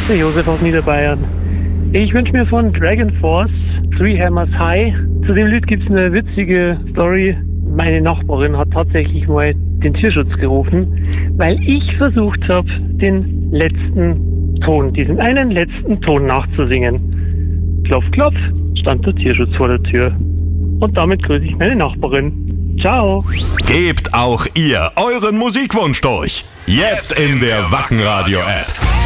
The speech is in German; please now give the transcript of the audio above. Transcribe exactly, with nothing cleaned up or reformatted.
der Josef aus Niederbayern. Ich wünsche mir von Dragon Force Three Hammers High. Zu dem Lied gibt es eine witzige Story. Meine Nachbarin hat tatsächlich mal den Tierschutz gerufen, weil ich versucht habe, den letzten Ton, diesen einen letzten Ton nachzusingen. Klopf, klopf, stand der Tierschutz vor der Tür. Und damit grüße ich meine Nachbarin. Ciao. Gebt auch ihr euren Musikwunsch durch. Jetzt in der Wacken Radio App.